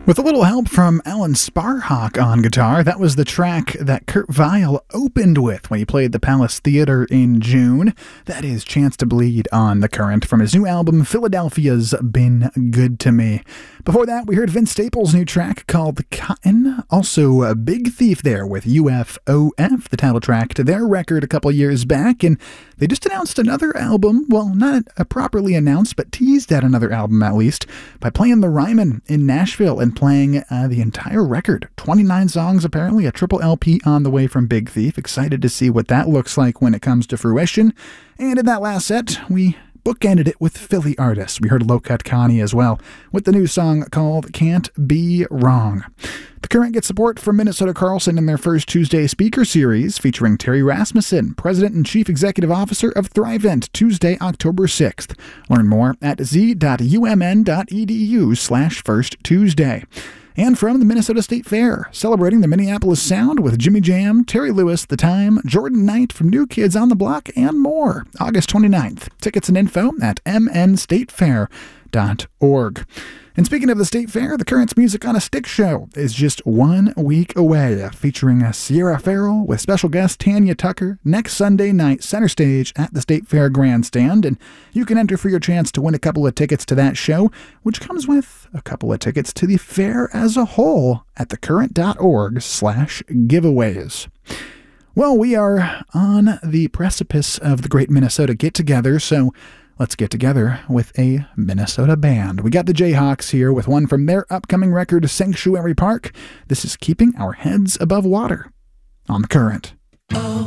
With a little help from Alan Sparhawk on guitar, that was the track that Kurt Vile opened with when he played the Palace Theater in June. That is Chance to Bleed on The Current from his new album, Philadelphia's Been Good to Me. Before that, we heard Vince Staples' new track called Cotton. Also, Big Thief there with UFOF, the title track to their record a couple years back. And they just announced another album. Well, not properly announced, but teased at another album at least by playing the Ryman in Nashville and playing the entire record. 29 songs, apparently, a triple LP on the way from Big Thief. Excited to see what that looks like when it comes to fruition. And in that last set, we bookended it with Philly artists. We heard Low Cut Connie as well, with the new song called Can't Be Wrong. The Current gets support from Minnesota Carlson in their first Tuesday speaker series, featuring Terry Rasmussen, President and Chief Executive Officer of Thrivent, Tuesday, October 6th. Learn more at z.umn.edu/firsttuesday. And from the Minnesota State Fair, celebrating the Minneapolis Sound with Jimmy Jam, Terry Lewis, The Time, Jordan Knight from New Kids on the Block, and more. August 29th. Tickets and info at mnstatefair.org. And speaking of the State Fair, the Current's Music on a Stick show is just 1 week away, featuring Sierra Farrell with special guest Tanya Tucker next Sunday night, center stage at the State Fair Grandstand. And you can enter for your chance to win a couple of tickets to that show, which comes with a couple of tickets to the fair as a whole at thecurrent.org/giveaways. Well, we are on the precipice of the Great Minnesota Get-Together, so let's get together with a Minnesota band. We got the Jayhawks here with one from their upcoming record, Sanctuary Park. This is Keeping Our Heads Above Water on The Current.